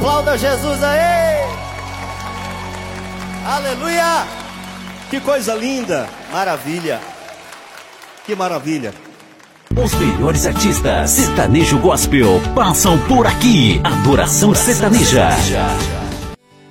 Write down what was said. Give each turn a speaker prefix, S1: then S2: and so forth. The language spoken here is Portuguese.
S1: Aplauda Jesus aí! Aleluia! Que coisa linda! Maravilha! Que maravilha!
S2: Os melhores artistas sertanejo gospel passam por aqui. Adoração sertaneja.